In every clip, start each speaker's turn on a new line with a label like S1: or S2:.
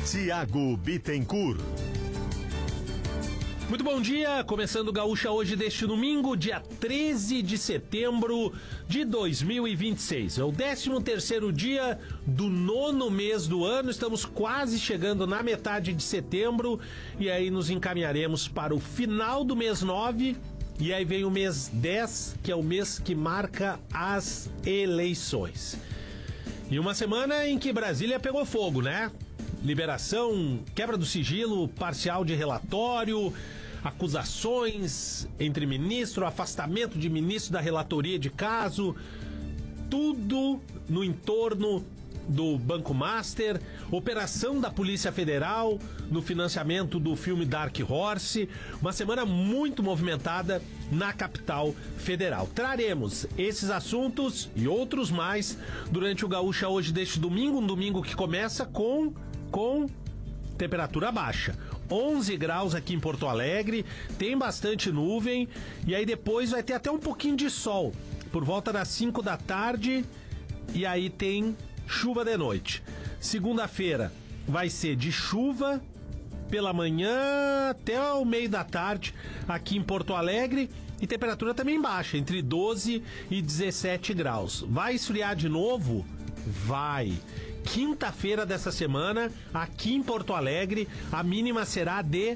S1: Tiago Bittencourt.
S2: Muito bom dia, começando o Gaúcha hoje deste domingo, dia 13 de setembro de 2026. É o 13º dia do 9º mês do ano, estamos quase chegando na metade de setembro e aí nos encaminharemos para o final do mês 9 e aí vem o mês 10, que é o mês que marca as eleições. E uma semana em que Brasília pegou fogo, né? Liberação, quebra do sigilo parcial de relatório, acusações entre ministro, afastamento de ministro da relatoria de caso, tudo no entorno do Banco Master, operação da Polícia Federal no financiamento do filme Dark Horse, uma semana muito movimentada na capital federal. Traremos esses assuntos e outros mais durante o Gaúcha hoje deste domingo, um domingo que começa com temperatura baixa. 11 graus aqui em Porto Alegre, tem bastante nuvem e aí depois vai ter até um pouquinho de sol por volta das 5 da tarde e aí tem chuva de noite. Segunda-feira vai ser de chuva pela manhã até o meio da tarde aqui em Porto Alegre e temperatura também baixa, entre 12 e 17 graus. Vai esfriar de novo? Vai. Quinta-feira dessa semana, aqui em Porto Alegre, a mínima será de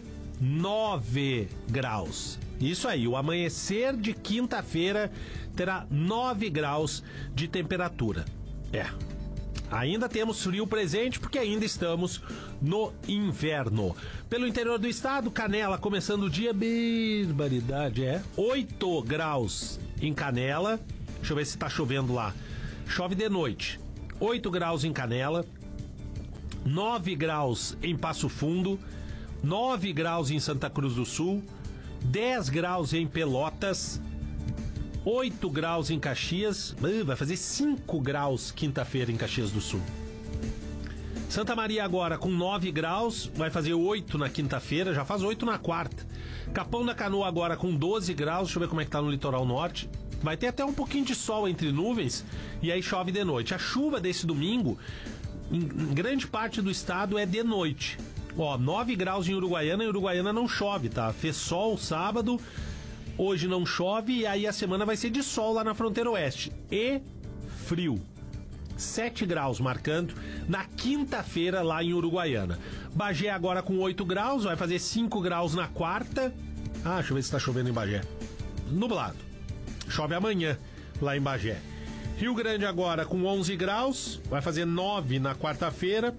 S2: 9 graus. Isso aí, o amanhecer de quinta-feira terá 9 graus de temperatura. Ainda temos frio presente porque ainda estamos no inverno. Pelo interior do estado, Canela começando o dia, barbaridade, 8 graus em Canela. Deixa eu ver se tá chovendo lá. Chove de noite. 8 graus em Canela, 9 graus em Passo Fundo, 9 graus em Santa Cruz do Sul, 10 graus em Pelotas, 8 graus em Caxias, vai fazer 5 graus quinta-feira em Caxias do Sul. Santa Maria agora com 9 graus, vai fazer 8 na quinta-feira, já faz 8 na quarta. Capão da Canoa agora com 12 graus, deixa eu ver como é que tá no litoral norte. Vai ter até um pouquinho de sol entre nuvens e aí chove de noite. A chuva desse domingo, em grande parte do estado, é de noite. 9 graus em Uruguaiana, e Uruguaiana não chove, tá? Fez sol sábado, hoje não chove e aí a semana vai ser de sol lá na fronteira oeste. E frio. 7 graus marcando na quinta-feira lá em Uruguaiana. Bagé agora com 8 graus, vai fazer 5 graus na quarta. Deixa eu ver se tá chovendo em Bagé. Nublado. Chove amanhã lá em Bagé. Rio Grande agora com 11 graus, vai fazer 9 na quarta-feira.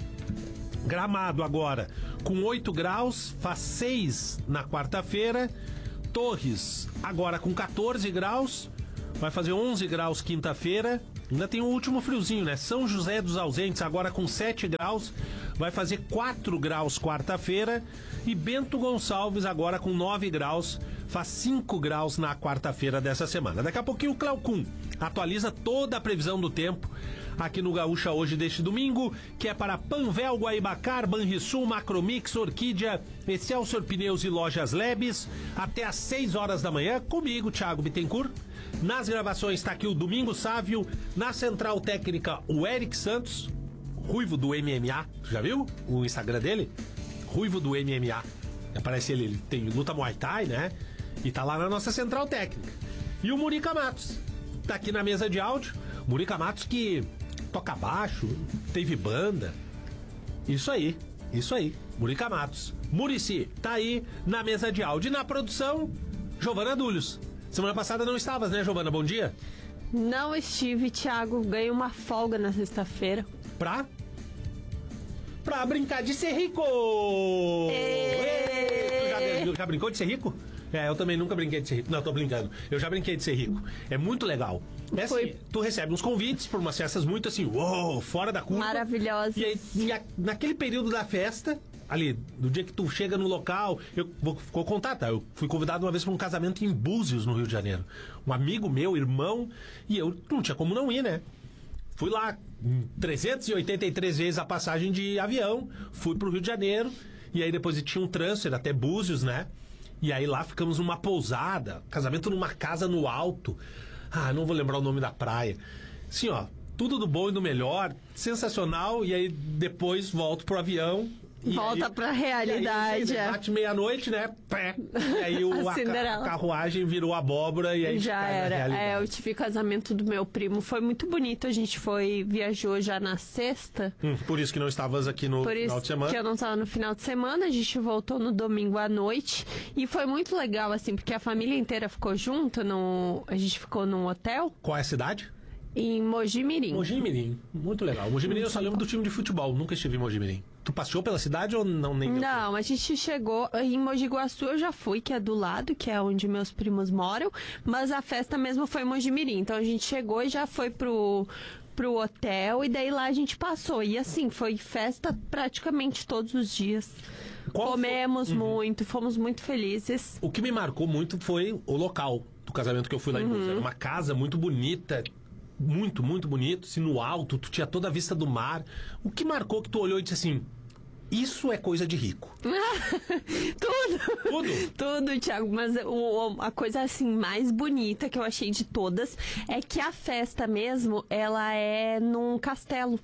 S2: Gramado agora com 8 graus, faz 6 na quarta-feira. Torres agora com 14 graus, vai fazer 11 graus quinta-feira. Ainda tem o último friozinho, né? São José dos Ausentes agora com 7 graus, vai fazer 4 graus quarta-feira. E Bento Gonçalves agora com 9 graus, faz 5 graus na quarta-feira dessa semana. Daqui a pouquinho o Cleocum atualiza toda a previsão do tempo aqui no Gaúcha hoje deste domingo, que é para Panvel, Guaibacar, Banrisul, Macromix, Orquídea, Excelsior Pneus e Lojas Lebes, até às 6 horas da manhã, comigo, Tiago Bittencourt. Nas gravações está aqui o Domingo Sávio, na central técnica o Eric Santos, Ruivo do MMA, já viu o Instagram dele? Ruivo do MMA, aparece ele tem luta Muay Thai, né? E tá lá na nossa central técnica. E o Murica Matos tá aqui na mesa de áudio. Murica Matos que toca baixo, teve banda. Isso aí. Murica Matos. Murici tá aí na mesa de áudio. E na produção, Giovana Dúlios. Semana passada não estavas, né, Giovana? Bom dia.
S3: Não estive, Thiago. Ganhei uma folga na sexta-feira.
S2: Pra brincar de ser rico! Tu já brincou de ser rico? Eu também nunca brinquei de ser rico. Não, tô brincando. Eu já brinquei de ser rico. É muito legal. Assim, tu recebe uns convites por umas festas muito assim, fora da curva.
S3: Maravilhosas.
S2: E aí, naquele período da festa, ali, do dia que tu chega no local, eu vou contar, tá? Eu fui convidado uma vez para um casamento em Búzios, no Rio de Janeiro. Um amigo meu, irmão, e eu não tinha como não ir, né? Fui lá 383 vezes a passagem de avião, fui pro Rio de Janeiro, e aí depois tinha um transfer até Búzios, né? E aí lá ficamos numa pousada, casamento numa casa no alto. Não vou lembrar o nome da praia. Assim, tudo do bom e do melhor, sensacional, e aí depois volto pro avião.
S3: Volta pra realidade.
S2: E aí, bate meia-noite, né? Pé. E aí a carruagem virou abóbora e aí
S3: já era. Eu tive casamento do meu primo, foi muito bonito. A gente viajou já na sexta.
S2: Por isso que não estavas aqui no final de semana.
S3: Por isso que eu não estava no final de semana. A gente voltou no domingo à noite. E foi muito legal, assim, porque a família inteira ficou junto. A gente ficou num hotel.
S2: Qual é a cidade?
S3: Em Mojimirim.
S2: Mojimirim, muito legal. Mojimirim eu só lembro do time de futebol, nunca estive em Mojimirim. Tu passeou pela cidade ou não?
S3: Não, a gente chegou em Mogi Guaçu, eu já fui, que é do lado, que é onde meus primos moram, mas a festa mesmo foi em Mojimirim. Então a gente chegou e já foi pro hotel e daí lá a gente passou. E assim, foi festa praticamente todos os dias. Comemos muito, fomos muito felizes.
S2: O que me marcou muito foi o local do casamento que eu fui lá em Búzios. Era uma casa muito bonita. Muito, muito bonito, assim, no alto, tu tinha toda a vista do mar. O que marcou que tu olhou e disse assim, isso é coisa de rico?
S3: Tudo, Thiago, mas a coisa assim mais bonita que eu achei de todas é que a festa mesmo, ela é num castelo.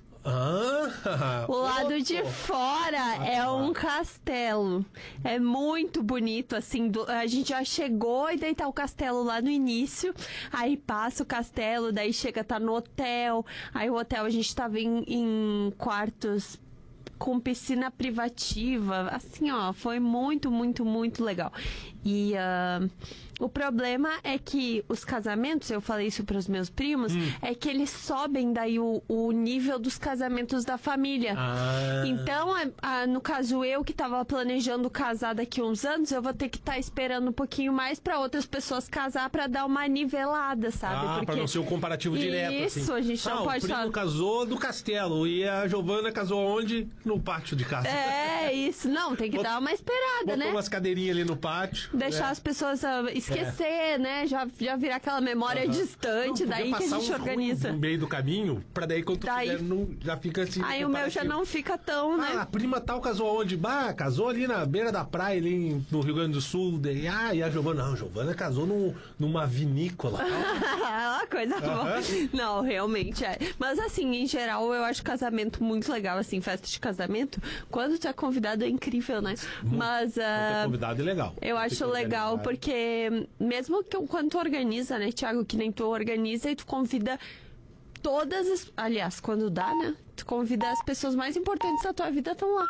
S3: O lado de fora é um castelo. É muito bonito, assim. A gente já chegou e daí tá o castelo lá no início. Aí passa o castelo, daí chega, tá no hotel. Aí o hotel a gente tava em quartos com piscina privativa. Assim, ó, foi muito, muito, muito legal. E o problema é que os casamentos, eu falei isso para os meus primos, é que eles sobem daí o nível dos casamentos da família. Então, no caso eu que estava planejando casar daqui uns anos, eu vou ter que estar esperando um pouquinho mais para outras pessoas casar para dar uma nivelada, sabe?
S2: Porque para não ser um comparativo direto.
S3: Isso,
S2: assim.
S3: A gente não pode
S2: falar. O primo casou no castelo e a Giovana casou onde? No pátio de casa.
S3: Isso. Não, tem que dar uma esperada, né?
S2: Botou umas cadeirinhas ali no pátio.
S3: Deixar as pessoas esquecer, né? Já virar aquela memória distante, daí que a gente organiza.
S2: No meio do caminho, pra daí quando tu fizer, já fica assim.
S3: Aí o meu já não fica tão, né?
S2: A prima tal casou onde? Casou ali na beira da praia, ali no Rio Grande do Sul. Daí, e a Giovana? Não, a Giovana casou numa vinícola.
S3: Uma coisa boa. Não, realmente é. Mas assim, em geral, eu acho casamento muito legal, assim, festa de casamento. Quando tu é convidado é incrível, né? Mas
S2: convidado é legal.
S3: Eu acho legal porque mesmo que quando tu organiza, né, Thiago, que nem tu organiza e tu convida aliás, quando dá, né? Tu convida as pessoas mais importantes da tua vida estão lá.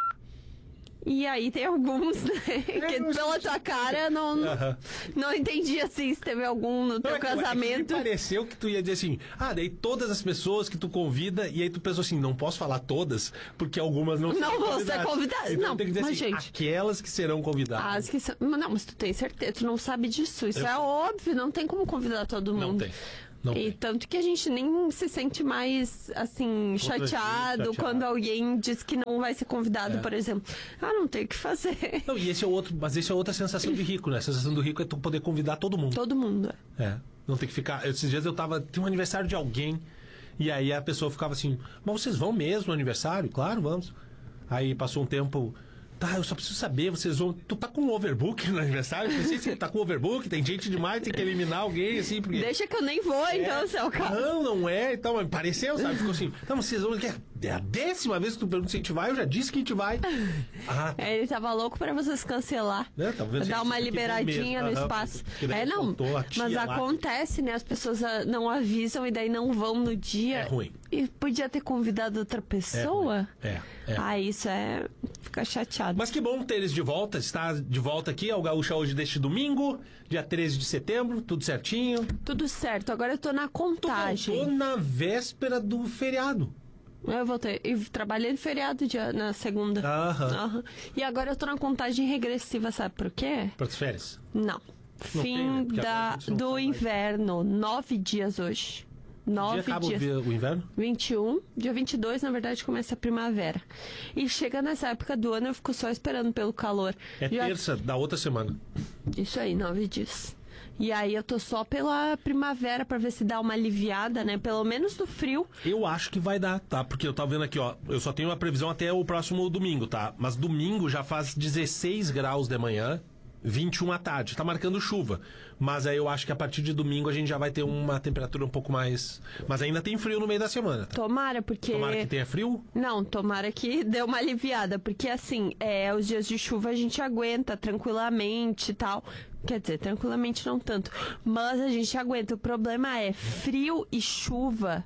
S3: E aí tem alguns, né? Que pela tua cara não entendi assim se teve algum no teu casamento.
S2: Me pareceu que tu ia dizer assim, daí todas as pessoas que tu convida, e aí tu pensou assim, não posso falar todas, porque algumas não
S3: vão ser convidadas.
S2: Então
S3: não,
S2: tem que dizer
S3: mas
S2: assim,
S3: gente,
S2: aquelas que serão convidadas.
S3: Não, mas tu tem certeza, tu não sabe disso. Isso é óbvio, não tem como convidar todo mundo.
S2: Não tem.
S3: Tanto que a gente nem se sente mais, assim, chateado quando alguém diz que não vai ser convidado, por exemplo. Não tem o que fazer.
S2: Não, e esse é outra sensação de rico, né? A sensação do rico é tu poder convidar todo mundo.
S3: Todo mundo.
S2: Não tem que ficar... Esses dias tem um aniversário de alguém, e aí a pessoa ficava assim, mas vocês vão mesmo no aniversário? Claro, vamos. Aí passou um tempo... eu só preciso saber, vocês vão... Tu tá com overbook no aniversário? Eu pensei assim, tá com overbook, tem gente demais, tem que eliminar alguém, assim, porque...
S3: Deixa que eu nem vou, então, se é o caso.
S2: Não é, então, mas pareceu, sabe? Ficou assim, vocês vão... É a 10ª vez que tu pergunta se a gente vai, eu já disse que a gente vai.
S3: Ele tava louco pra vocês cancelar. Dar uma liberadinha no espaço. Mas acontece, né? As pessoas não avisam e daí não vão no dia.
S2: É ruim.
S3: E podia ter convidado outra pessoa?
S2: É.
S3: Isso fica chateado.
S2: Mas que bom ter eles de volta, estar de volta aqui ao Gaúcha hoje deste domingo, dia 13 de setembro, tudo certinho?
S3: Tudo certo, agora eu tô na contagem.
S2: Tu voltou na véspera do feriado.
S3: Eu voltei. E trabalhei no feriado na segunda. E agora eu tô na contagem regressiva, sabe por quê?
S2: Para as férias?
S3: Não. Fim do inverno. 9 dias hoje. 9
S2: dia
S3: dias.
S2: Acaba o inverno?
S3: 21. Dia 22, na verdade, começa a primavera. E chega nessa época do ano, eu fico só esperando pelo calor.
S2: Terça da outra semana.
S3: Isso aí, 9 dias. E aí eu tô só pela primavera pra ver se dá uma aliviada, né? Pelo menos do frio.
S2: Eu acho que vai dar, tá? Porque eu tava vendo aqui, ó. Eu só tenho uma previsão até o próximo domingo, tá? Mas domingo já faz 16 graus de manhã. 21 à tarde. Tá marcando chuva. Mas aí eu acho que a partir de domingo a gente já vai ter uma temperatura um pouco mais... Mas ainda tem frio no meio da semana. Tá?
S3: Tomara, porque...
S2: Tomara que tenha frio?
S3: Não, tomara que dê uma aliviada. Porque assim, os dias de chuva a gente aguenta tranquilamente e tal. Quer dizer, tranquilamente não tanto. Mas a gente aguenta. O problema é frio e chuva...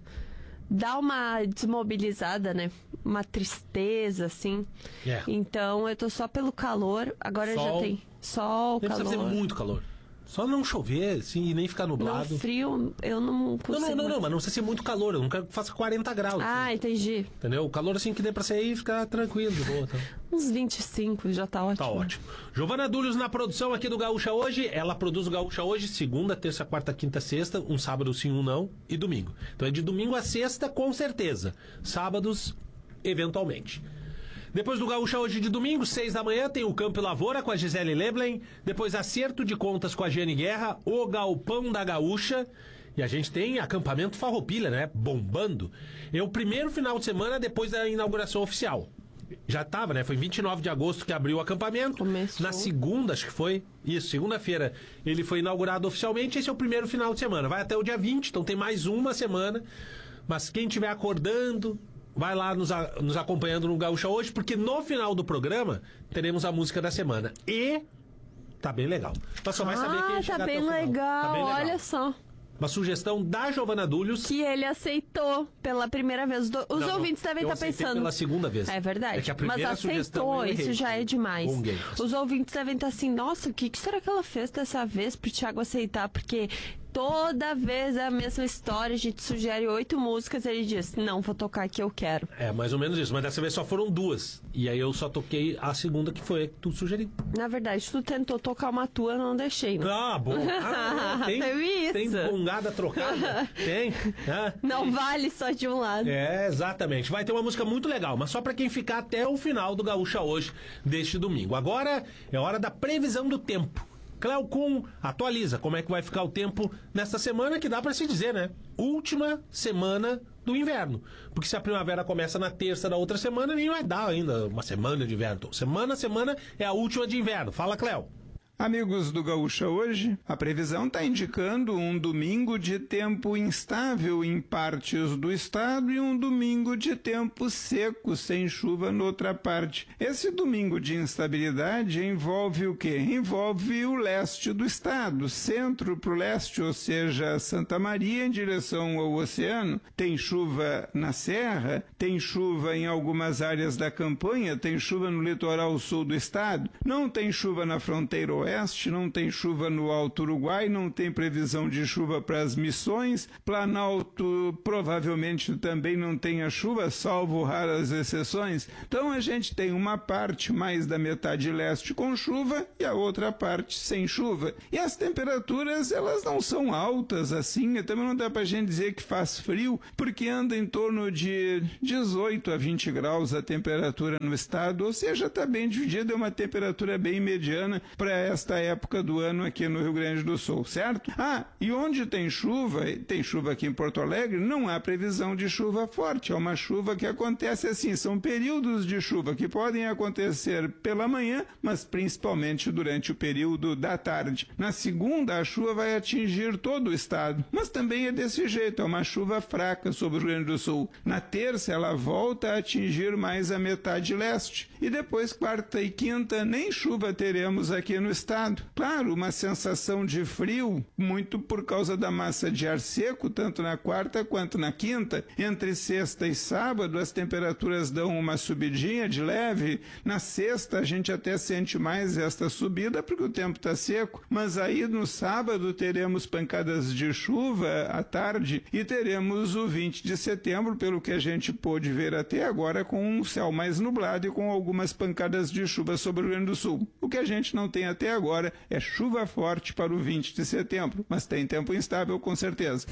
S3: Dá uma desmobilizada, né? Uma tristeza, assim.
S2: Yeah.
S3: Então, eu tô só pelo calor. Agora já tem sol,
S2: calor. Não precisa fazer muito calor. Só não chover, assim, e nem ficar nublado.
S3: Não, frio, eu não consigo.
S2: Não, mas não precisa ser muito calor. Eu não quero que faça 40 graus.
S3: Ah,
S2: assim.
S3: Entendi.
S2: Entendeu? O calor, assim, que dê pra sair e ficar tranquilo, de boa. Tá?
S3: Uns 25, já tá ótimo.
S2: Tá ótimo. Giovana Dúlios na produção aqui do Gaúcha Hoje. Ela produz o Gaúcha Hoje segunda, terça, quarta, quinta, sexta. Um sábado sim, um não. E domingo. Então é de domingo a sexta, com certeza. Sábados, eventualmente. Depois do Gaúcha Hoje de domingo, 6 da manhã, tem o Campo e Lavoura com a Gisele Leblen. Depois Acerto de Contas com a Giane Guerra. O Galpão da Gaúcha. E a gente tem acampamento Farroupilha, né? Bombando. É o primeiro final de semana depois da inauguração oficial. Já tava, né? Foi 29 de agosto que abriu o acampamento.
S3: Começou.
S2: Na segunda, acho que foi. Isso, segunda-feira ele foi inaugurado oficialmente. Esse é o primeiro final de semana. Vai até o dia 20, então tem mais uma semana. Mas quem estiver acordando... Vai lá nos acompanhando no Gaúcha Hoje, porque no final do programa teremos a música da semana. E tá bem legal. Mas só vai saber quem chegar
S3: tá
S2: até
S3: bem
S2: o final.
S3: legal,
S2: Tá bem legal.
S3: Olha só.
S2: Uma sugestão da Giovana Dúlios.
S3: Que ele aceitou pela primeira vez. Os ouvintes devem estar pensando.
S2: Pela segunda vez.
S3: É verdade.
S2: É que a primeira
S3: mas
S2: sugestão
S3: aceitou, isso já é demais. Os ouvintes devem estar assim, nossa, o que será que ela fez dessa vez pro Thiago aceitar? Porque toda vez é a mesma história, a gente sugere 8 músicas, ele diz, não, vou tocar a que eu quero.
S2: É, mais ou menos isso, mas dessa vez só foram 2. E aí eu só toquei a segunda, que foi a que tu sugeriu.
S3: Na verdade, tu tentou tocar uma tua, eu não deixei, né?
S2: Ah, bom. Não, tem bongada trocada? Tem.
S3: Não vale só de um lado.
S2: É, exatamente. Vai ter uma música muito legal, mas só pra quem ficar até o final do Gaúcha Hoje, deste domingo. Agora é hora da previsão do tempo. Cléo Kuhn atualiza como é que vai ficar o tempo nesta semana, que dá pra se dizer, né? Última semana do inverno. Porque se a primavera começa na terça da outra semana, nem vai dar ainda uma semana de inverno. Semana é a última de inverno. Fala, Cléo.
S4: Amigos do Gaúcha Hoje, a previsão está indicando um domingo de tempo instável em partes do estado e um domingo de tempo seco, sem chuva noutra parte. Esse domingo de instabilidade envolve o quê? Envolve o leste do estado, centro para o leste, ou seja, Santa Maria em direção ao oceano. Tem chuva na serra, tem chuva em algumas áreas da campanha, tem chuva no litoral sul do estado, não tem chuva na fronteira oeste, não tem chuva no Alto Uruguai, não tem previsão de chuva para as Missões, Planalto provavelmente também não tenha chuva, salvo raras exceções. Então a gente tem uma parte mais da metade leste com chuva e a outra parte sem chuva. E as temperaturas, elas não são altas assim, também não dá para a gente dizer que faz frio, porque anda em torno de 18 a 20 graus a temperatura no estado, ou seja, está bem dividida, é uma temperatura bem mediana para esta época do ano aqui no Rio Grande do Sul, certo? E onde tem chuva aqui em Porto Alegre, não há previsão de chuva forte, é uma chuva que acontece assim, são períodos de chuva que podem acontecer pela manhã, mas principalmente durante o período da tarde. Na segunda, a chuva vai atingir todo o estado, mas também é desse jeito, é uma chuva fraca sobre o Rio Grande do Sul. Na terça, ela volta a atingir mais a metade leste, e depois quarta e quinta, nem chuva teremos aqui no estado. Claro, uma sensação de frio, muito por causa da massa de ar seco, tanto na quarta quanto na quinta. Entre sexta e sábado, as temperaturas dão uma subidinha de leve. Na sexta, a gente até sente mais esta subida, porque o tempo está seco. Mas aí, no sábado, teremos pancadas de chuva à tarde e teremos o 20 de setembro, pelo que a gente pôde ver até agora, com um céu mais nublado e com algumas pancadas de chuva sobre o Rio Grande do Sul. O que a gente não tem até agora é chuva forte para o 20 de setembro, mas tem tempo instável com certeza.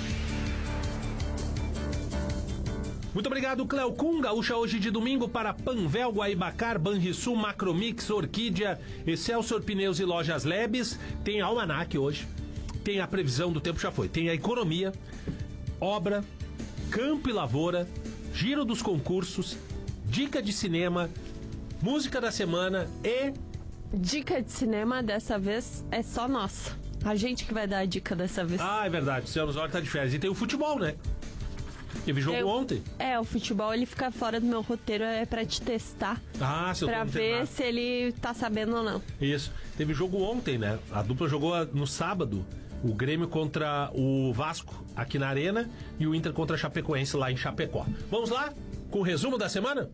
S2: Muito obrigado, Cléo Kuhn. Gaúcha Hoje de domingo para Panvel, Guaibacar, Banrisul, Macromix, Orquídea, Excelsior Pneus e Lojas Lebes. Tem almanaque hoje, tem a previsão do tempo, já foi, tem a economia, obra, campo e lavoura, giro dos concursos, dica de cinema, música da semana e
S3: Dica de cinema dessa vez é só nossa. A gente que vai dar a dica dessa vez.
S2: Ah, é verdade. O Céu Osório tá de férias. E tem o futebol, né? Teve jogo ontem.
S3: O futebol ele fica fora do meu roteiro, é pra te testar.
S2: Ah, se eu
S3: pra ver se ele tá sabendo ou não.
S2: Isso. Teve jogo ontem, né? A dupla jogou no sábado. O Grêmio contra o Vasco aqui na Arena e o Inter contra a Chapecoense lá em Chapecó. Vamos lá com o resumo da semana?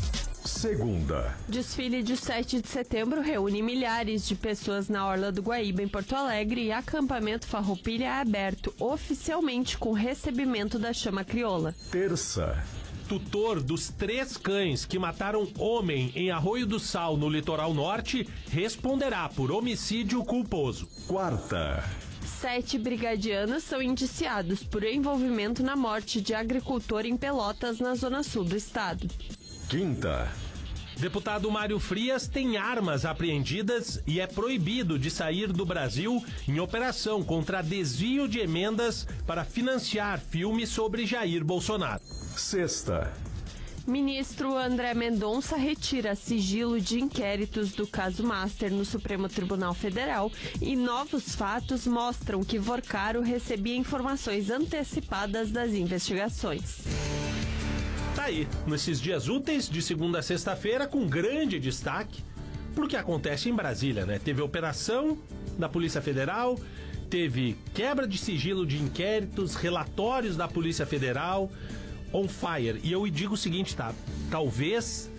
S1: Segunda.
S3: Desfile de 7 de setembro reúne milhares de pessoas na Orla do Guaíba, em Porto Alegre, e acampamento Farroupilha é aberto oficialmente com recebimento da chama crioula.
S1: Terça.
S2: Tutor dos 3 cães que mataram homem em Arroio do Sal, no litoral norte, responderá por homicídio culposo.
S1: Quarta.
S3: 7 brigadianos são indiciados por envolvimento na morte de agricultor em Pelotas, na zona sul do estado.
S1: Quinta.
S2: Deputado Mário Frias tem armas apreendidas e é proibido de sair do Brasil em operação contra desvio de emendas para financiar filmes sobre Jair Bolsonaro.
S1: Sexta.
S3: Ministro André Mendonça retira sigilo de inquéritos do caso Master no Supremo Tribunal Federal e novos fatos mostram que Vorcaro recebia informações antecipadas das investigações.
S2: Tá aí, nesses dias úteis, de segunda a sexta-feira, com grande destaque pro que acontece em Brasília, né? Teve operação da Polícia Federal, teve quebra de sigilo de inquéritos, relatórios da Polícia Federal, on fire. E eu digo o seguinte, tá? Talvez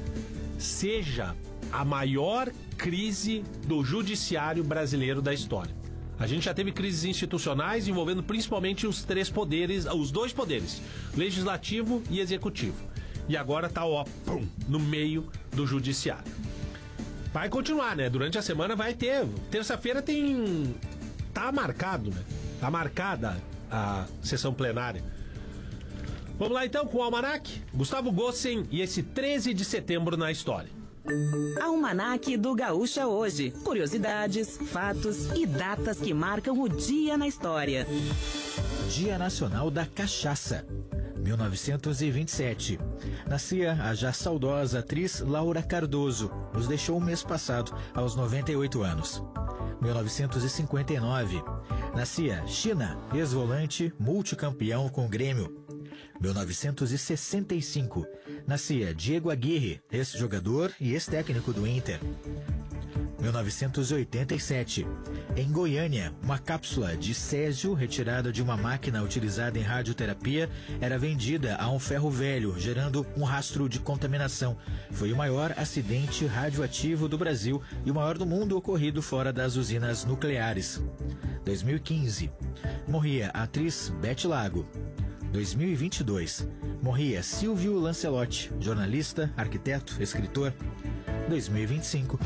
S2: seja a maior crise do judiciário brasileiro da história. A gente já teve crises institucionais envolvendo principalmente os 3 poderes, os 2 poderes, legislativo e executivo. E agora tá, no meio do judiciário. Vai continuar, né? Durante a semana vai ter. Terça-feira tem... Tá marcado, né? Tá marcada a sessão plenária. Vamos lá então com o Almanac. Gustavo Gossen e esse 13 de setembro na história.
S5: Almanac do Gaúcha hoje. Curiosidades, fatos e datas que marcam o dia na história.
S6: Dia Nacional da Cachaça, 1927. Nascia a já saudosa atriz Laura Cardoso. Nos deixou o mês passado, aos 98 anos. 1959. Nascia China, ex-volante, multicampeão com o Grêmio. 1965. Nascia Diego Aguirre, ex-jogador e ex-técnico do Inter. 1987. Em Goiânia, uma cápsula de césio retirada de uma máquina utilizada em radioterapia era vendida a um ferro velho, gerando um rastro de contaminação. Foi o maior acidente radioativo do Brasil e o maior do mundo ocorrido fora das usinas nucleares. 2015. Morria a atriz Beth Lago. 2022. Morria Silvio Lancelotti, jornalista, arquiteto, escritor. 2025.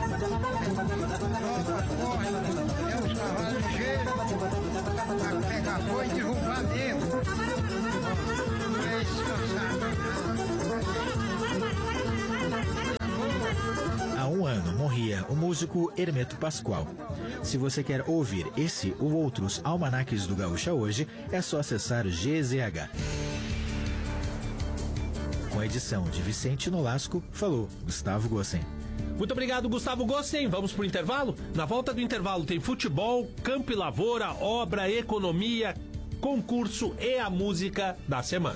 S6: Há um ano morria o músico Hermeto Pascoal. Se você quer ouvir esse ou outros almanaques do Gaúcha hoje, é só acessar GZH. Com a edição de Vicente Nolasco, falou Gustavo Gossen.
S2: Muito obrigado, Gustavo Gossen. Vamos pro intervalo? Na volta do intervalo tem futebol, campo e lavoura, obra, economia, concurso e a música da semana.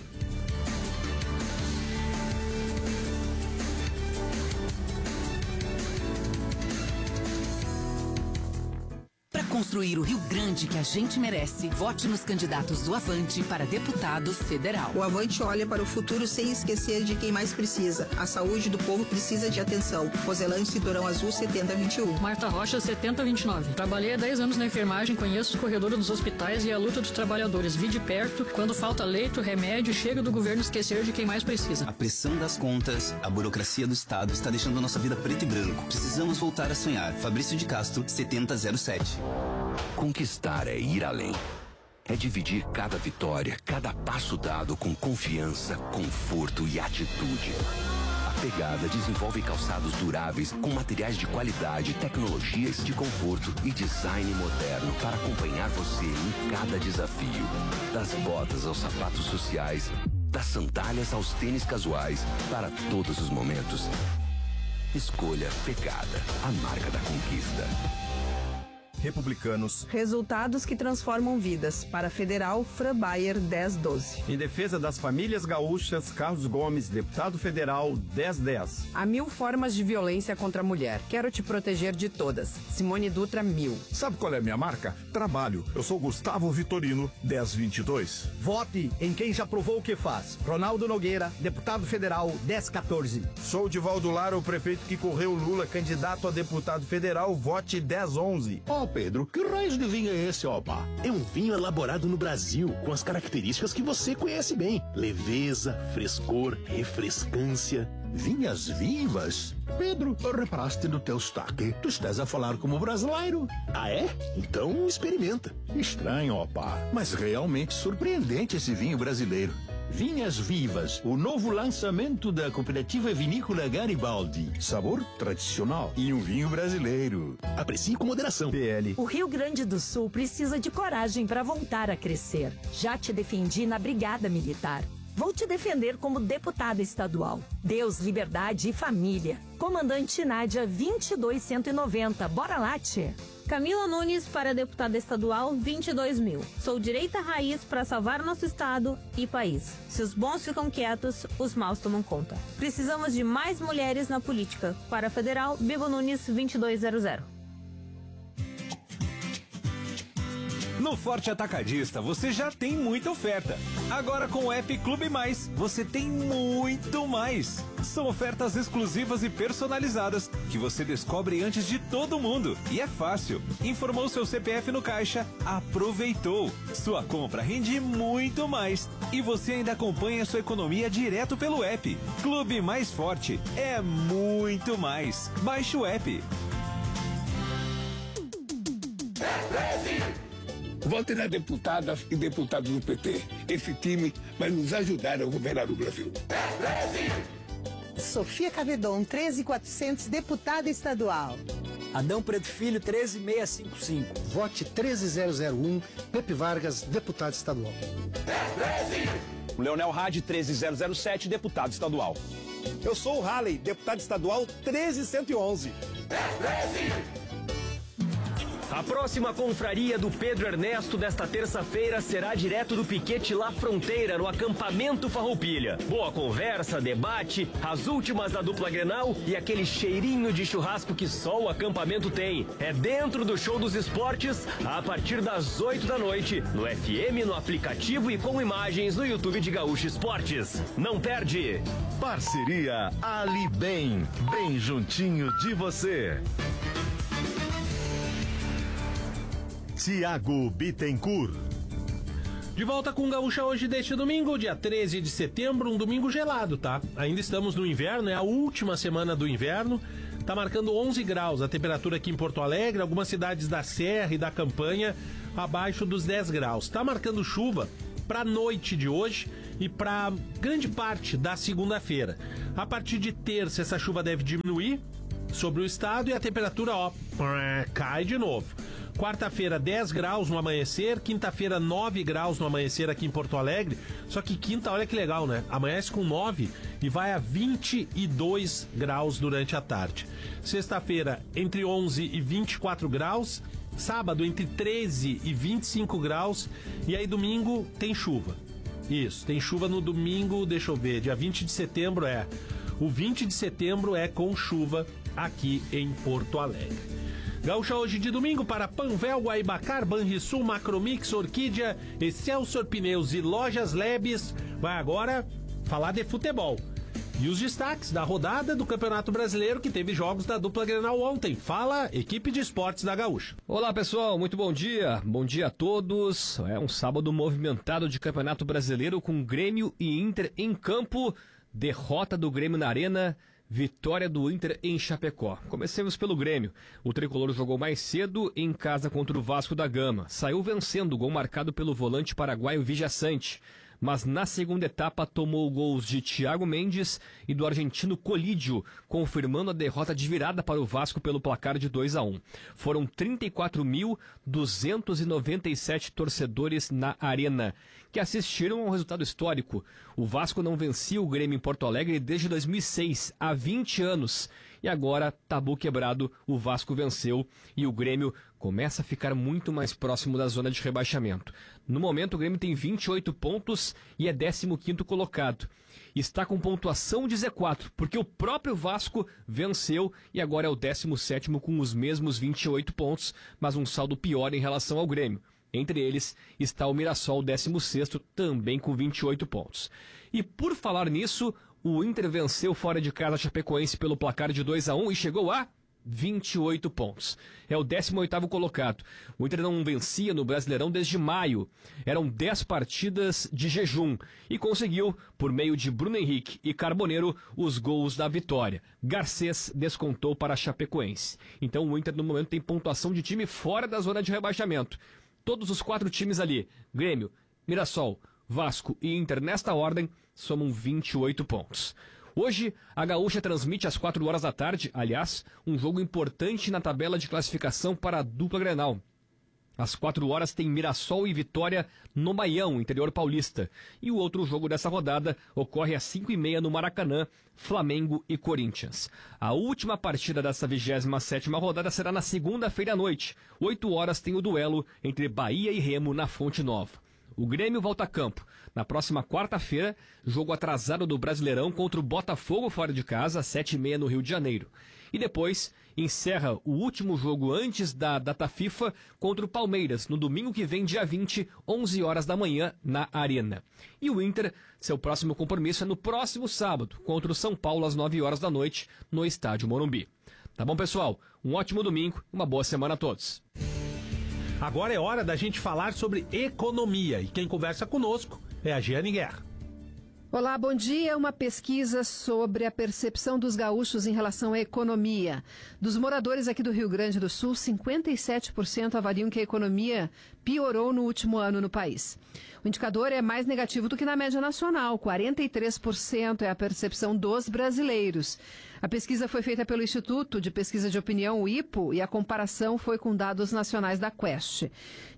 S5: Construir o Rio Grande que a gente merece. Vote nos candidatos do Avante para deputado federal.
S7: O Avante olha para o futuro sem esquecer de quem mais precisa. A saúde do povo precisa de atenção. Roselândia Cinturão Azul 7021.
S8: Marta Rocha 7029. Trabalhei há 10 anos na enfermagem, conheço os corredores dos hospitais e a luta dos trabalhadores. Vi de perto, quando falta leito, remédio, chega do governo esquecer de quem mais precisa.
S9: A pressão das contas, a burocracia do Estado está deixando a nossa vida preto e branco. Precisamos voltar a sonhar. Fabrício de Castro 7007.
S10: Conquistar é ir além. É dividir cada vitória, cada passo dado com confiança, conforto e atitude. A Pegada desenvolve calçados duráveis com materiais de qualidade, tecnologias de conforto e design moderno para acompanhar você em cada desafio. Das botas aos sapatos sociais, das sandálias aos tênis casuais, para todos os momentos. Escolha Pecada, a marca da conquista.
S11: Republicanos.
S12: Resultados que transformam vidas. Para Federal, Fran Bayer, 1012.
S13: Em defesa das famílias gaúchas, Carlos Gomes, deputado federal, 1010.
S14: Há 1000 formas de violência contra a mulher. Quero te proteger de todas. Simone Dutra, 1000.
S15: Sabe qual é a minha marca? Trabalho. Eu sou Gustavo Vitorino, 1022.
S16: Vote em quem já provou o que faz. Ronaldo Nogueira, deputado federal, 1014.
S17: Sou Divaldo Lara, o prefeito que correu Lula, candidato a deputado federal, vote 1011.
S18: Pedro, que raios de vinho é esse, opa? É um vinho elaborado no Brasil, com as características que você conhece bem. Leveza, frescor, refrescância. Vinhas vivas? Pedro, reparaste no teu sotaque. Tu estás a falar como brasileiro. Ah, é? Então experimenta. Estranho, opa, mas realmente surpreendente esse vinho brasileiro. Vinhas Vivas, o novo lançamento da cooperativa vinícola Garibaldi. Sabor tradicional e um vinho brasileiro. Aprecie com moderação. PL.
S19: O Rio Grande do Sul precisa de coragem para voltar a crescer. Já te defendi na Brigada Militar. Vou te defender como deputada estadual. Deus, liberdade e família. Comandante Nádia 22190. Bora lá, tchê.
S20: Camila Nunes para deputada estadual, 22.000. Sou direita raiz para salvar nosso estado e país. Se os bons ficam quietos, os maus tomam conta. Precisamos de mais mulheres na política. Para federal, Bibo Nunes, 2200.
S21: No Forte Atacadista você já tem muita oferta. Agora com o app Clube Mais, você tem muito mais. São ofertas exclusivas e personalizadas que você descobre antes de todo mundo. E é fácil. Informou seu CPF no caixa, aproveitou. Sua compra rende muito mais. E você ainda acompanha sua economia direto pelo app. Clube Mais Forte é muito mais. Baixe o app.
S22: Vote na deputada e deputados do PT. Esse time vai nos ajudar a governar o Brasil.
S23: Sofia Cavedon, 13400, deputada estadual.
S24: Adão Preto Filho, 13655.
S25: Vote 13001, Pepe Vargas, deputado estadual.
S26: Leonel Hadi, 13007, deputado estadual.
S27: Eu sou o Halley, deputado estadual, 13111.
S28: A próxima confraria do Pedro Ernesto desta terça-feira será direto do Piquete La Fronteira, no acampamento Farroupilha. Boa conversa, debate, as últimas da dupla Grenal e aquele cheirinho de churrasco que só o acampamento tem. É dentro do Show dos Esportes, a partir das 8 da noite, no FM, no aplicativo e com imagens no YouTube de Gaúcho Esportes. Não perde!
S1: Parceria Ali Bem, bem juntinho de você. Tiago Bittencourt.
S2: De volta com Gaúcha hoje deste domingo, dia 13 de setembro, um domingo gelado, tá? Ainda estamos no inverno, é a última semana do inverno, tá marcando 11 graus a temperatura aqui em Porto Alegre, algumas cidades da Serra e da Campanha abaixo dos 10 graus. Tá marcando chuva para a noite de hoje e para grande parte da segunda-feira. A partir de terça essa chuva deve diminuir sobre o estado e a temperatura, cai de novo. Quarta-feira, 10 graus no amanhecer. Quinta-feira, 9 graus no amanhecer aqui em Porto Alegre. Só que quinta, olha que legal, né? Amanhece com 9 e vai a 22 graus durante a tarde. Sexta-feira, entre 11 e 24 graus. Sábado, entre 13 e 25 graus. E aí, domingo, tem chuva. Isso, tem chuva no domingo, deixa eu ver, dia 20 de setembro é. O 20 de setembro é com chuva aqui em Porto Alegre. Gaúcha hoje de domingo para Panvel, Guaibacar, Banrisul, Macromix, Orquídea, Excelsior Pneus e Lojas Lebes. Vai agora falar de futebol. E os destaques da rodada do Campeonato Brasileiro, que teve jogos da dupla Grenal ontem. Fala, equipe de esportes da Gaúcha.
S29: Olá, pessoal, muito bom dia. Bom dia a todos. É um sábado movimentado de Campeonato Brasileiro com Grêmio e Inter em campo. Derrota do Grêmio na Arena. Vitória do Inter em Chapecó. Comecemos pelo Grêmio. O tricolor jogou mais cedo em casa contra o Vasco da Gama. Saiu vencendo o gol marcado pelo volante paraguaio Villaçante. Mas na segunda etapa tomou gols de Thiago Mendes e do argentino Colídio, confirmando a derrota de virada para o Vasco pelo placar de 2-1. Foram 34.297 torcedores na arena. que assistiram a um resultado histórico. O Vasco não vencia o Grêmio em Porto Alegre desde 2006, há 20 anos. E agora, tabu quebrado, o Vasco venceu e o Grêmio começa a ficar muito mais próximo da zona de rebaixamento. No momento, o Grêmio tem 28 pontos e é 15º colocado. Está com pontuação de Z4, porque o próprio Vasco venceu e agora é o 17º com os mesmos 28 pontos, mas um saldo pior em relação ao Grêmio. Entre eles está o Mirassol, 16º, também com 28 pontos. E por falar nisso, o Inter venceu fora de casa a Chapecoense pelo placar de 2-1 e chegou a 28 pontos. É o 18º colocado. O Inter não vencia no Brasileirão desde maio. Eram 10 partidas de jejum e conseguiu, por meio de Bruno Henrique e Carboneiro, os gols da vitória. Garcês descontou para a Chapecoense. Então o Inter no momento tem pontuação de time fora da zona de rebaixamento. Todos os 4 times ali, Grêmio, Mirassol, Vasco e Inter nesta ordem, somam 28 pontos. Hoje, a Gaúcha transmite às 4 horas da tarde, aliás, um jogo importante na tabela de classificação para a dupla Grenal. Às 4 horas tem Mirassol e Vitória no Baião, interior paulista. E o outro jogo dessa rodada ocorre às 5h30 no Maracanã, Flamengo e Corinthians. A última partida dessa 27ª rodada será na segunda-feira à noite. 8 horas tem o duelo entre Bahia e Remo na Fonte Nova. O Grêmio volta a campo na próxima quarta-feira, jogo atrasado do Brasileirão contra o Botafogo fora de casa, às 7h30 no Rio de Janeiro. E depois encerra o último jogo antes da data FIFA contra o Palmeiras, no domingo que vem, dia 20, 11 horas da manhã, na Arena. E o Inter, seu próximo compromisso é no próximo sábado, contra o São Paulo, às 9 horas da noite, no Estádio Morumbi. Tá bom, pessoal? Um ótimo domingo e uma boa semana a todos.
S2: Agora é hora da gente falar sobre economia e quem conversa conosco é a Giane Guerra.
S3: Olá, bom dia. Uma pesquisa sobre a percepção dos gaúchos em relação à economia. Dos moradores aqui do Rio Grande do Sul, 57% avaliam que a economia piorou no último ano no país. O indicador é mais negativo do que na média nacional, 43% é a percepção dos brasileiros. A pesquisa foi feita pelo Instituto de Pesquisa de Opinião, o IPO, e a comparação foi com dados nacionais da Quest.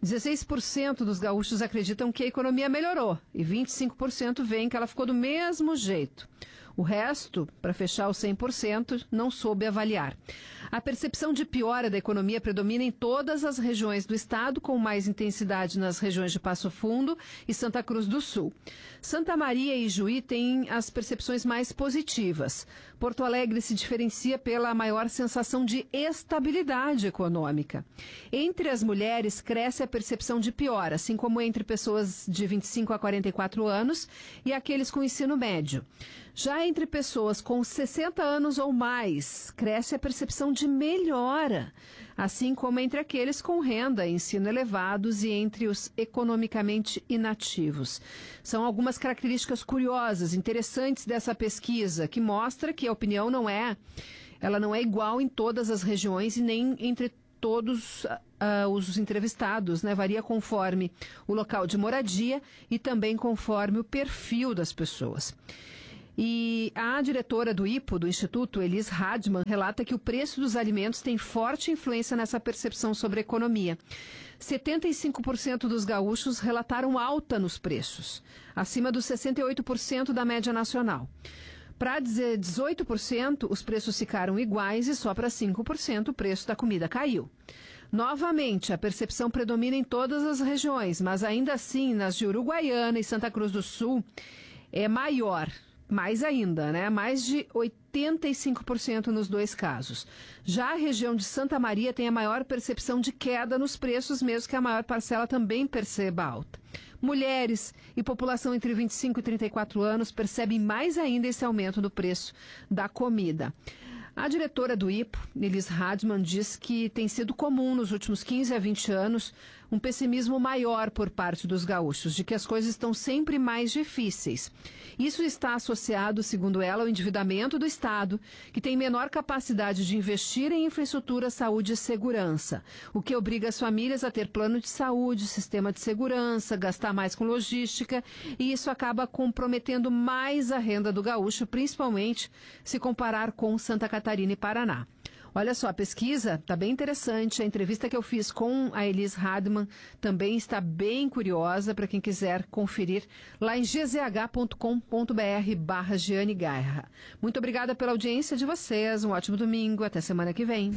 S3: 16% dos gaúchos acreditam que a economia melhorou e 25% veem que ela ficou do mesmo jeito. O resto, para fechar os 100%, não soube avaliar. A percepção de piora da economia predomina em todas as regiões do estado, com mais intensidade nas regiões de Passo Fundo e Santa Cruz do Sul. Santa Maria e Juí têm as percepções mais positivas. Porto Alegre se diferencia pela maior sensação de estabilidade econômica. Entre as mulheres, cresce a percepção de piora, assim como entre pessoas de 25 a 44 anos e aqueles com ensino médio. Já entre pessoas com 60 anos ou mais, cresce a percepção de melhora, assim como entre aqueles com renda e ensino elevados e entre os economicamente inativos. São algumas características curiosas, interessantes dessa pesquisa, que mostra que a opinião não é igual em todas as regiões e nem entre todos os entrevistados, né? Varia conforme o local de moradia e também conforme o perfil das pessoas. E a diretora do IPO, do Instituto, Elis Hadman, relata que o preço dos alimentos tem forte influência nessa percepção sobre a economia. 75% dos gaúchos relataram alta nos preços, acima dos 68% da média nacional. Para 18%, os preços ficaram iguais e só para 5% o preço da comida caiu. Novamente, a percepção predomina em todas as regiões, mas ainda assim, nas de Uruguaiana e Santa Cruz do Sul, é maior. Mais ainda, né? Mais de 85% nos dois casos. Já a região de Santa Maria tem a maior percepção de queda nos preços, mesmo que a maior parcela também perceba alta. Mulheres e população entre 25 e 34 anos percebem mais ainda esse aumento do preço da comida. A diretora do IPO, Elis Hadman, diz que tem sido comum nos últimos 15 a 20 anos um pessimismo maior por parte dos gaúchos, de que as coisas estão sempre mais difíceis. Isso está associado, segundo ela, ao endividamento do Estado, que tem menor capacidade de investir em infraestrutura, saúde e segurança, o que obriga as famílias a ter plano de saúde, sistema de segurança, gastar mais com logística, e isso acaba comprometendo mais a renda do gaúcho, principalmente se comparar com Santa Catarina e Paraná. Olha só, a pesquisa está bem interessante. A entrevista que eu fiz com a Elis Radman também está bem curiosa para quem quiser conferir lá em gzh.com.br/Giane Guerra. Muito obrigada pela audiência de vocês. Um ótimo domingo. Até semana que vem.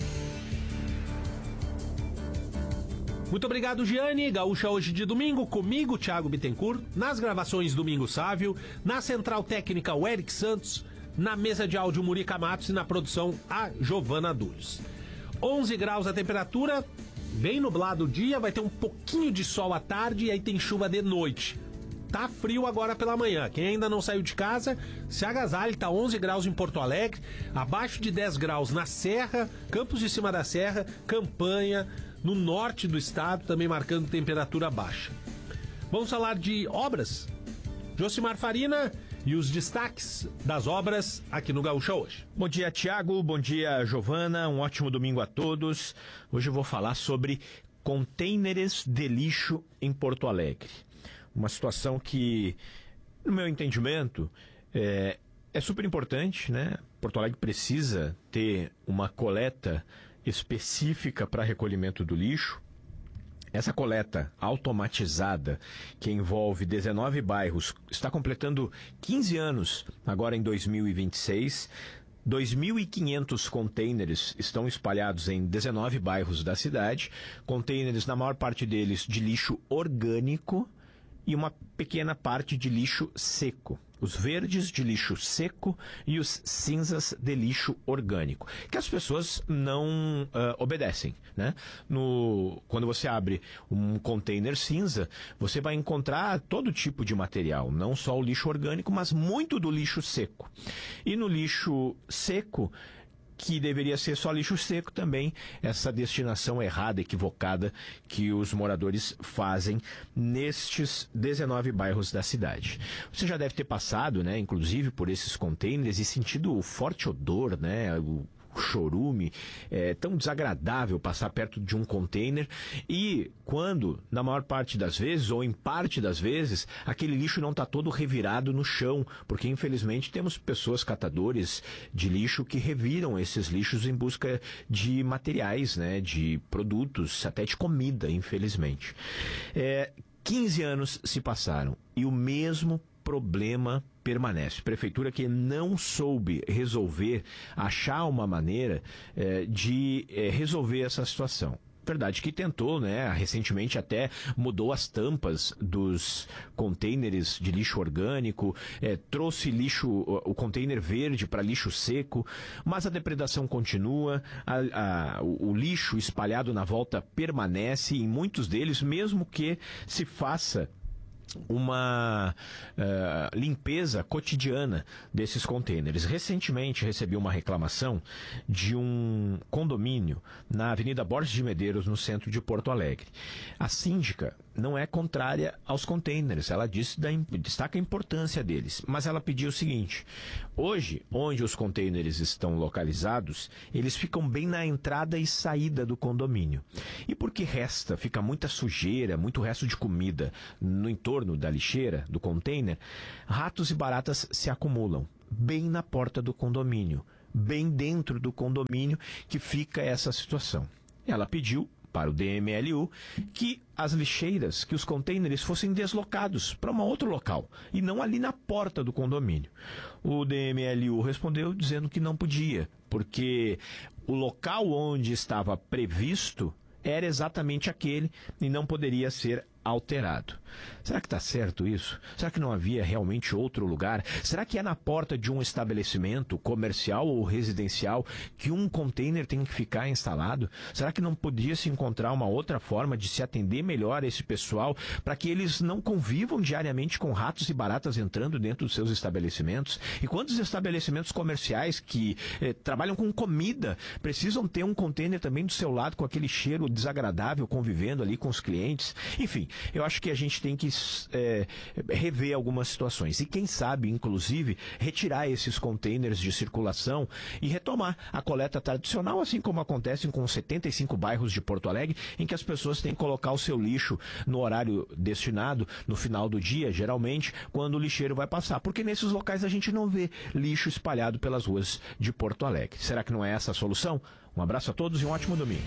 S2: Muito obrigado, Giane. Gaúcha hoje de domingo, comigo, Thiago Bittencourt, nas gravações Domingo Sávio, na central técnica o Eric Santos, na mesa de áudio Murica Matos e na produção a Giovana Dulles. 11 graus a temperatura, bem nublado o dia, vai ter um pouquinho de sol à tarde e aí tem chuva de noite. Tá frio agora pela manhã. Quem ainda não saiu de casa, se agasalhe, tá 11 graus em Porto Alegre, abaixo de 10 graus na Serra, Campos de Cima da Serra, Campanha, no norte do estado, também marcando temperatura baixa. Vamos falar de obras? Josimar Farina e os destaques das obras aqui no Gaúcha hoje.
S4: Bom dia, Tiago. Bom dia, Giovana. Um ótimo domingo a todos. Hoje eu vou falar sobre contêineres de lixo em Porto Alegre. Uma situação que, no meu entendimento, é super importante, né? Porto Alegre precisa ter uma coleta específica para recolhimento do lixo. Essa coleta automatizada, que envolve 19 bairros, está completando 15 anos agora em 2026. 2.500 contêineres estão espalhados em 19 bairros da cidade. Contêineres, na maior parte deles, de lixo orgânico e uma pequena parte de lixo seco. Os verdes de lixo seco e os cinzas de lixo orgânico, que as pessoas não obedecem, né? Quando você abre um container cinza, você vai encontrar todo tipo de material, não só o lixo orgânico, mas muito do lixo seco. E no lixo seco, que deveria ser só lixo seco também, essa destinação errada, equivocada, que os moradores fazem nestes 19 bairros da cidade. Você já deve ter passado, né, inclusive por esses contêineres e sentido o forte odor, né, o chorume, é tão desagradável passar perto de um container e quando, na maior parte das vezes, ou em parte das vezes, aquele lixo não está todo revirado no chão, porque infelizmente temos pessoas catadores de lixo que reviram esses lixos em busca de materiais, né, de produtos, até de comida, infelizmente. 15 anos se passaram e o mesmo problema permanece. Prefeitura que não soube resolver, achar uma maneira de resolver essa situação. Verdade que tentou, né? Recentemente até mudou as tampas dos contêineres de lixo orgânico, trouxe o container verde para lixo seco, mas a depredação continua, o lixo espalhado na volta permanece em muitos deles, mesmo que se faça uma limpeza cotidiana desses contêineres. Recentemente recebi uma reclamação de um condomínio na Avenida Borges de Medeiros, no centro de Porto Alegre. A síndica não é contrária aos contêineres, ela destaca a importância deles, mas ela pediu o seguinte: hoje, onde os contêineres estão localizados, eles ficam bem na entrada e saída do condomínio. E porque fica muita sujeira, muito resto de comida no entorno da lixeira, do container, ratos e baratas se acumulam bem na porta do condomínio, bem dentro do condomínio que fica essa situação. Ela pediu para o DMLU que as lixeiras, que os contêineres fossem deslocados para um outro local e não ali na porta do condomínio. O DMLU respondeu dizendo que não podia, porque o local onde estava previsto era exatamente aquele e não poderia ser alterado. Será que está certo isso? Será que não havia realmente outro lugar? Será que é na porta de um estabelecimento comercial ou residencial que um container tem que ficar instalado? Será que não podia se encontrar uma outra forma de se atender melhor a esse pessoal para que eles não convivam diariamente com ratos e baratas entrando dentro dos seus estabelecimentos? E quantos estabelecimentos comerciais que trabalham com comida precisam ter um container também do seu lado com aquele cheiro desagradável convivendo ali com os clientes? Enfim, eu acho que a gente tem que rever algumas situações. E quem sabe, inclusive, retirar esses containers de circulação e retomar a coleta tradicional, assim como acontece com 75 bairros de Porto Alegre, em que as pessoas têm que colocar o seu lixo no horário destinado, no final do dia, geralmente, quando o lixeiro vai passar. Porque nesses locais a gente não vê lixo espalhado pelas ruas de Porto Alegre. Será que não é essa a solução? Um abraço a todos e um ótimo domingo.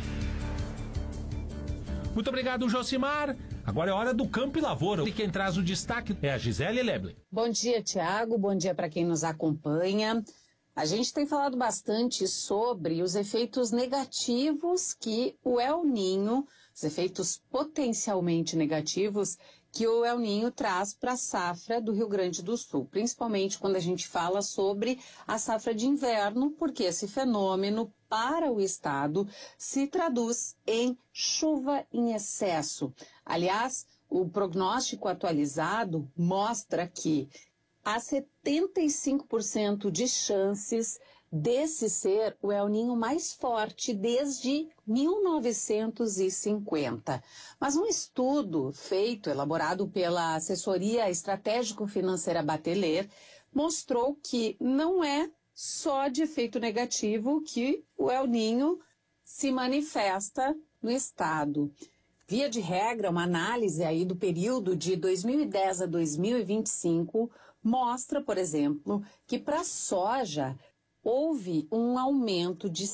S2: Muito obrigado, Josimar. Agora é hora do Campo e Lavoura. E quem traz o destaque é a Gisele Leble.
S5: Bom dia, Tiago. Bom dia para quem nos acompanha. A gente tem falado bastante sobre os efeitos negativos que o El Niño, os efeitos potencialmente negativos que o El Niño traz para a safra do Rio Grande do Sul, principalmente quando a gente fala sobre a safra de inverno, porque esse fenômeno para o estado se traduz em chuva em excesso. Aliás, o prognóstico atualizado mostra que há 75% de chances desse ser o El Niño mais forte desde 1950. Mas um estudo elaborado pela assessoria estratégico-financeira Bateler, mostrou que não é só de efeito negativo que o El Niño se manifesta no estado. Via de regra, uma análise aí do período de 2010 a 2025 mostra, por exemplo, que para a soja houve um aumento de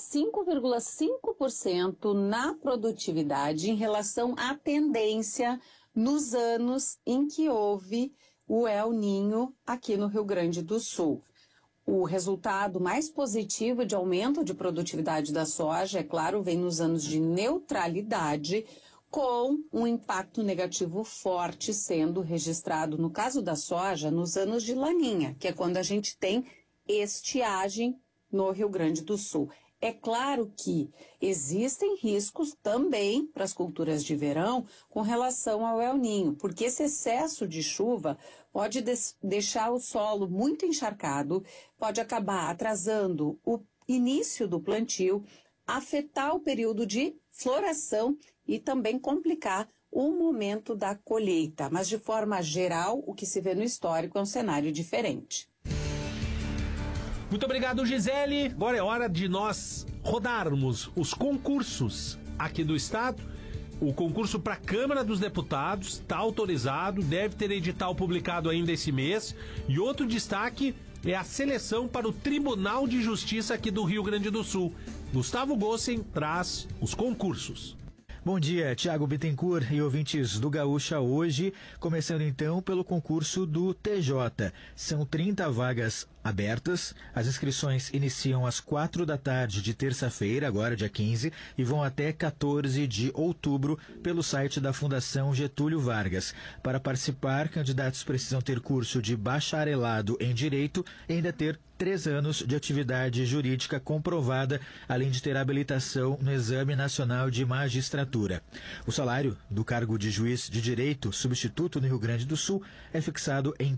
S5: 5,5% na produtividade em relação à tendência nos anos em que houve o El Niño aqui no Rio Grande do Sul. O resultado mais positivo de aumento de produtividade da soja, é claro, vem nos anos de neutralidade, com um impacto negativo forte sendo registrado, no caso da soja, nos anos de laninha, que é quando a gente tem estiagem no Rio Grande do Sul. É claro que existem riscos também para as culturas de verão com relação ao El Niño, porque esse excesso de chuva pode deixar o solo muito encharcado, pode acabar atrasando o início do plantio, afetar o período de floração e também complicar o momento da colheita. Mas, de forma geral, o que se vê no histórico é um cenário diferente.
S2: Muito obrigado, Gisele. Agora é hora de nós rodarmos os concursos aqui do estado. O concurso para a Câmara dos Deputados está autorizado, deve ter edital publicado ainda esse mês. E outro destaque é a seleção para o Tribunal de Justiça aqui do Rio Grande do Sul. Gustavo Gossen traz os concursos.
S6: Bom dia, Tiago Bittencourt e ouvintes do Gaúcha hoje, começando então pelo concurso do TJ. São 30 vagas abertas, as inscrições iniciam às 4 da tarde de terça-feira, agora dia 15, e vão até 14 de outubro pelo site da Fundação Getúlio Vargas. Para participar, candidatos precisam ter curso de bacharelado em Direito e ainda ter 3 anos de atividade jurídica comprovada, além de ter habilitação no Exame Nacional de Magistratura. O salário do cargo de juiz de direito substituto no Rio Grande do Sul é fixado em R$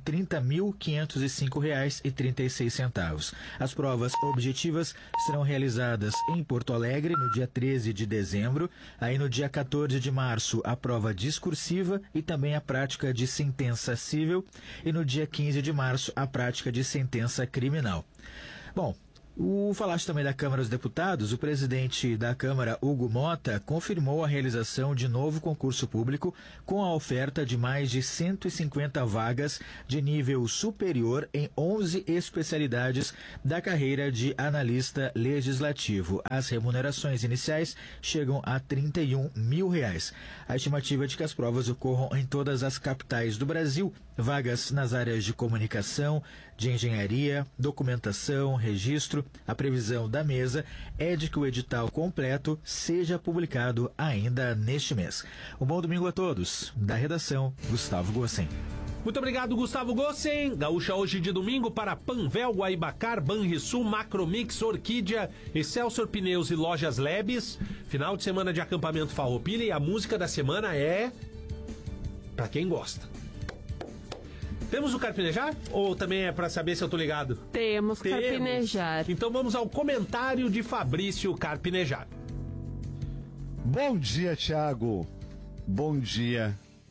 S6: 30.505,36. As provas objetivas serão realizadas em Porto Alegre no dia 13 de dezembro, aí no dia 14 de março a prova discursiva e também a prática de sentença civil, e no dia 15 de março a prática de sentença criminal. Bom, falaste também da Câmara dos Deputados. O presidente da Câmara, Hugo Mota, confirmou a realização de novo concurso público com a oferta de mais de 150 vagas de nível superior em 11 especialidades da carreira de analista legislativo. As remunerações iniciais chegam a R$ 31 mil. A estimativa é de que as provas ocorram em todas as capitais do Brasil. Vagas nas áreas de comunicação, de engenharia, documentação, registro. A previsão da mesa é de que o edital completo seja publicado ainda neste mês. Um bom domingo a todos. Da redação, Gustavo Gossen.
S2: Muito obrigado, Gustavo Gossen. Gaúcha hoje de domingo para Panvel, Guaibacar, Banrisul, Macromix, Orquídea, Excelsior Pneus e Lojas Lebes. Final de semana de acampamento Farroupilha, e a música da semana é para quem gosta. Temos o Carpinejar? Ou também é para saber se eu tô ligado?
S7: Temos Carpinejar.
S2: Então vamos ao comentário de Fabrício Carpinejar.
S1: Bom dia, Thiago. Bom dia,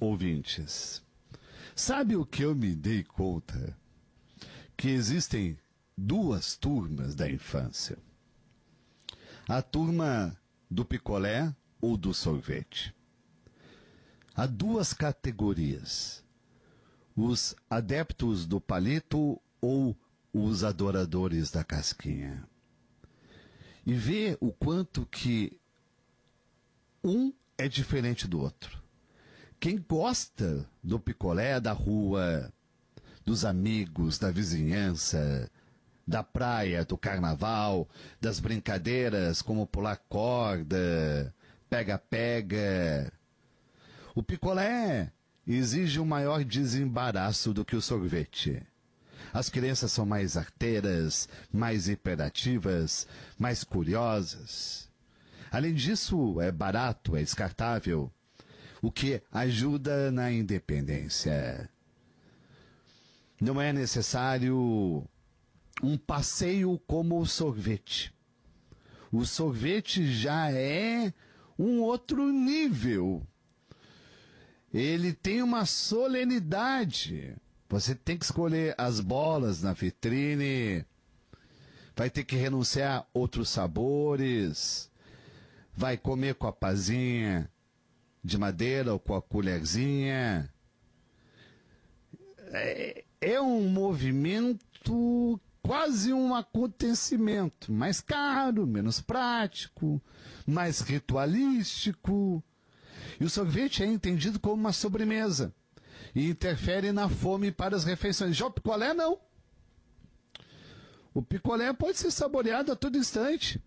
S8: ouvintes. Sabe o que eu me dei conta? Que existem duas turmas da infância. A turma do picolé ou do sorvete. Há duas categorias. Os adeptos do palito ou os adoradores da casquinha. E ver o quanto que um é diferente do outro. Quem gosta do picolé da rua, dos amigos, da vizinhança, da praia, do carnaval, das brincadeiras como pular corda, pega-pega. O picolé exige um maior desembaraço do que o sorvete. As crianças são mais arteiras, mais hiperativas, mais curiosas. Além disso, é barato, é descartável, o que ajuda na independência. Não é necessário um passeio como o sorvete. O sorvete já é um outro nível. Ele tem uma solenidade. Você tem que escolher as bolas na vitrine, vai ter que renunciar a outros sabores, vai comer com a pazinha de madeira ou com a colherzinha. É um movimento, quase um acontecimento, mais caro, menos prático, mais ritualístico. E o sorvete é entendido como uma sobremesa e interfere na fome para as refeições. Já o picolé, não. O picolé pode ser saboreado a todo instante.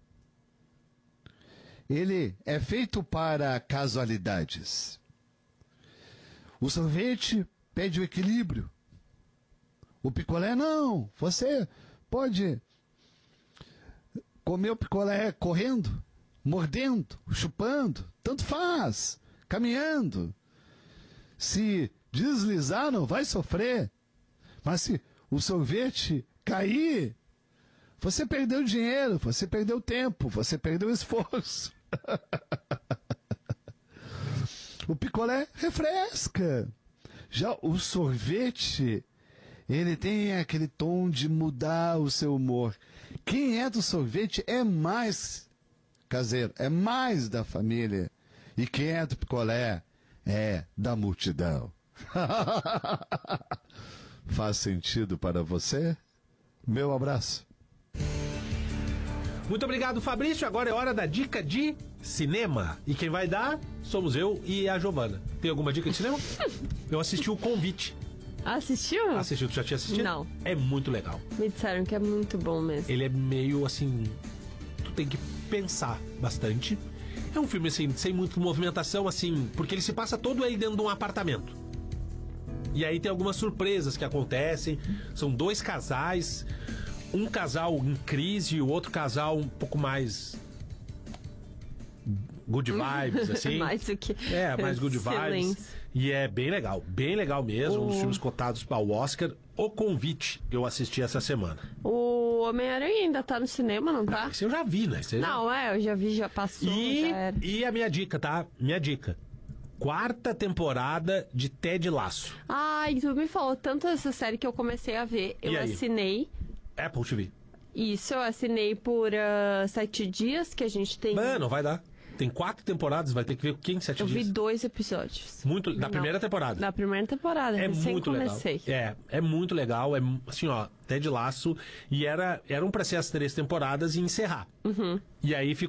S8: Ele é feito para casualidades. O sorvete pede o equilíbrio. O picolé, não. Você pode comer o picolé correndo, mordendo, chupando, tanto faz, caminhando. Se deslizar, não vai sofrer. Mas se o sorvete cair, você perdeu dinheiro, você perdeu tempo, você perdeu esforço. O picolé refresca. Já o sorvete, ele tem aquele tom de mudar o seu humor. Quem é do sorvete é mais caseiro, é mais da família. E quem é do picolé é da multidão. Faz sentido para você? Meu abraço.
S2: Muito obrigado, Fabrício. Agora é hora da dica de cinema. E quem vai dar somos eu e a Giovana. Tem alguma dica de cinema? Eu assisti O Convite.
S7: Assistiu?
S2: Assistiu, tu já tinha assistido?
S7: Não.
S2: É muito legal.
S7: Me disseram que é muito bom mesmo.
S2: Ele é meio assim... Tu tem que pensar bastante. É um filme assim, sem muita movimentação, assim... Porque ele se passa todo aí dentro de um apartamento. E aí tem algumas surpresas que acontecem. São dois casais... Um casal em crise e o outro casal um pouco mais good vibes, assim.
S7: Mais do que...
S2: É, mais good vibes. E é bem legal mesmo. Um dos filmes cotados para o Oscar. O Convite, que eu assisti essa semana.
S7: O Homem-Aranha ainda tá no cinema, não tá?
S2: Esse eu já vi, né?
S7: Eu já vi, já passou.
S2: E a minha dica, tá? Minha dica. 4ª temporada de Ted Lasso.
S7: Ai, tu me falou tanto dessa série que eu comecei a ver. Eu assinei...
S2: Apple TV.
S7: Isso, eu assinei por 7 dias que a gente tem...
S2: Não vai dar. Tem 4 temporadas, vai ter que ver quem 7 dias.
S7: Eu vi 2 episódios.
S2: Da primeira temporada.
S7: Da primeira temporada,
S2: é muito
S7: comecei.
S2: Legal. É muito legal. É assim, ó, Ted Lasso. E eram pra ser as 3 temporadas e encerrar.
S7: Uhum.
S2: E aí